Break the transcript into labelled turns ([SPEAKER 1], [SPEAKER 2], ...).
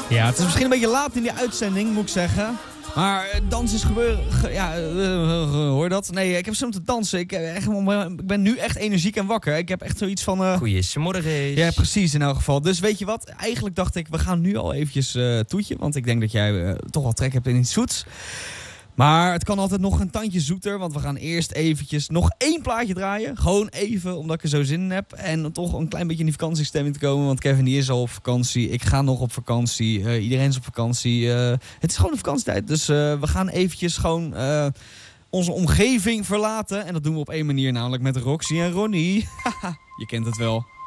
[SPEAKER 1] Ja, het is misschien een beetje laat in die uitzending, moet ik zeggen. Maar dans is gebeuren... hoor je dat? Nee, ik heb zin om te dansen. Ik ben nu echt energiek en wakker. Ik heb echt zoiets van...
[SPEAKER 2] Goeiemorgen.
[SPEAKER 1] Ja, precies in elk geval. Dus weet je wat? Eigenlijk dacht ik, we gaan nu al eventjes toetje. Want ik denk dat jij toch wel trek hebt in iets zoets. Maar het kan altijd nog een tandje zoeter. Want we gaan eerst eventjes nog 1 plaatje draaien. Gewoon even, omdat ik er zo zin in heb. En toch een klein beetje in die vakantiestemming te komen. Want Kevin die is al op vakantie. Ik ga nog op vakantie. Iedereen is op vakantie. Het is gewoon de vakantietijd. Dus we gaan eventjes gewoon onze omgeving verlaten. En dat doen we op 1 manier, namelijk met Roxy en Ronnie. Je kent het wel.